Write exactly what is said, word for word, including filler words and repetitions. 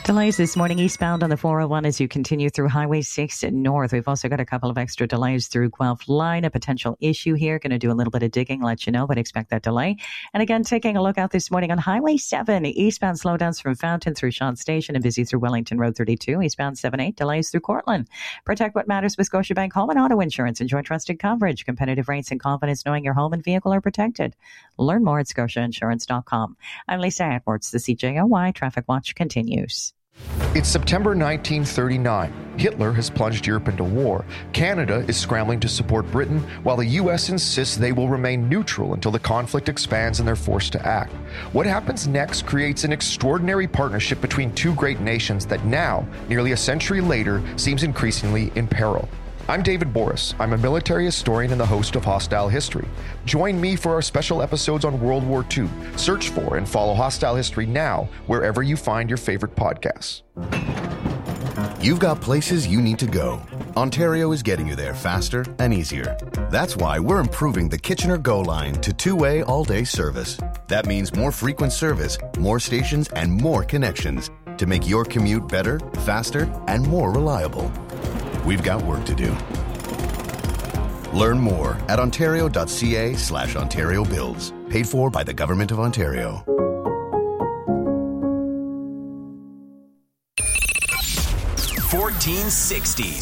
Delays this morning eastbound on the four oh one as you continue through Highway six north. We've also got a couple of extra delays through Guelph Line. A potential issue here. Going to do a little bit of digging, let you know, but expect that delay. And again, taking a look out this morning on Highway seven, eastbound slowdowns from Fountain through Sean Station and busy through Wellington Road thirty-two. Eastbound seven eight, delays through Cortland. Protect what matters with Scotiabank Home and Auto Insurance. Enjoy trusted coverage, competitive rates, and confidence knowing your home and vehicle are protected. Learn more at scotia insurance dot com. I'm Lisa Edwards. The C J O Y Traffic Watch continues. It's September nineteen thirty-nine. Hitler has plunged Europe into war. Canada is scrambling to support Britain, while the U S insists they will remain neutral until the conflict expands and they're forced to act. What happens next creates an extraordinary partnership between two great nations that now, nearly a century later, seems increasingly in peril. I'm David Boris. I'm a military historian and the host of Hostile History. Join me for our special episodes on World War Two. Search for and follow Hostile History now, wherever you find your favorite podcasts. You've got places you need to go. Ontario is getting you there faster and easier. That's why we're improving the Kitchener Go line to two-way all-day service. That means more frequent service, more stations, and more connections to make your commute better, faster, and more reliable. We've got work to do. Learn more at ontario.ca slash Ontario Builds. Paid for by the Government of Ontario. fourteen sixty